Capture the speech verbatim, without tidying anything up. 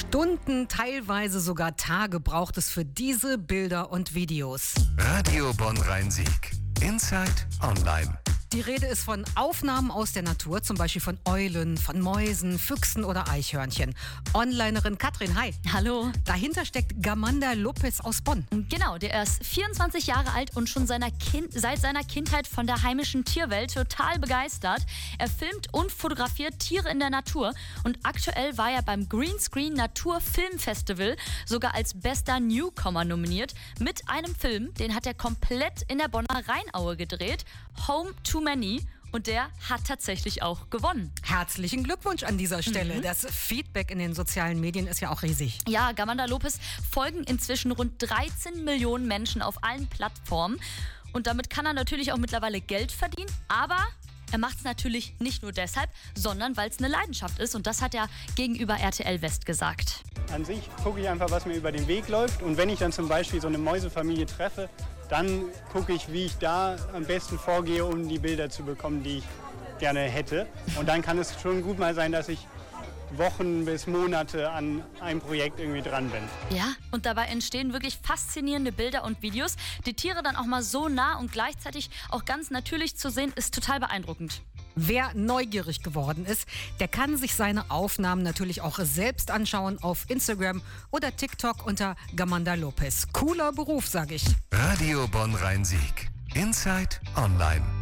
Stunden, teilweise sogar Tage braucht es für diese Bilder und Videos. Radio Bonn-Rhein-Sieg. Inside Online. Die Rede ist von Aufnahmen aus der Natur, zum Beispiel von Eulen, von Mäusen, Füchsen oder Eichhörnchen. Onlinerin Katrin, hi. Hallo. Dahinter steckt Gamanda Lopez aus Bonn. Genau, der ist vierundzwanzig Jahre alt und schon seiner kind, seit seiner Kindheit von der heimischen Tierwelt total begeistert. Er filmt und fotografiert Tiere in der Natur und aktuell war er beim Greenscreen Natur Film Festival sogar als bester Newcomer nominiert mit einem Film, den hat er komplett in der Bonner Rheinaue gedreht, Home to Many. Und der hat tatsächlich auch gewonnen. Herzlichen Glückwunsch an dieser Stelle. Mhm. Das Feedback in den sozialen Medien ist ja auch riesig. Ja, Gamanda Lopez folgen inzwischen rund dreizehn Millionen Menschen auf allen Plattformen. Und damit kann er natürlich auch mittlerweile Geld verdienen. Aber er macht es natürlich nicht nur deshalb, sondern weil es eine Leidenschaft ist. Und das hat er gegenüber R T L West gesagt. An sich gucke ich einfach, was mir über den Weg läuft. Und wenn ich dann zum Beispiel so eine Mäusefamilie treffe, dann gucke ich, wie ich da am besten vorgehe, um die Bilder zu bekommen, die ich gerne hätte. Und dann kann es schon gut mal sein, dass ich Wochen bis Monate an einem Projekt irgendwie dran bin. Ja, und dabei entstehen wirklich faszinierende Bilder und Videos. Die Tiere dann auch mal so nah und gleichzeitig auch ganz natürlich zu sehen, ist total beeindruckend. Wer neugierig geworden ist, der kann sich seine Aufnahmen natürlich auch selbst anschauen auf Instagram oder TikTok unter Gamanda Lopez. Cooler Beruf, sage ich. Radio Bonn-Rhein-Sieg. Inside Online.